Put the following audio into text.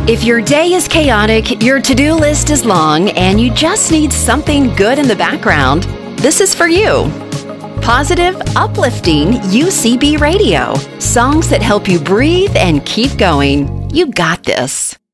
If your day is chaotic, your to-do list is long, and you just need something good in the background, this is for you. Positive, uplifting UCB Radio. Songs that help you breathe and keep going. You got this.